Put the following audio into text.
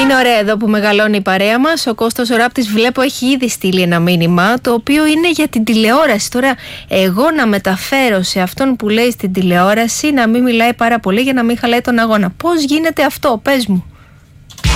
Είναι ωραία εδώ που μεγαλώνει η παρέα μας. Ο Κώστας ο Ράπτης βλέπω έχει ήδη στείλει ένα μήνυμα, το οποίο είναι για την τηλεόραση. Τώρα εγώ να μεταφέρω σε αυτόν που λέει στην τηλεόραση να μην μιλάει πάρα πολύ για να μην χαλάει τον αγώνα. Πώς γίνεται αυτό, πες μου.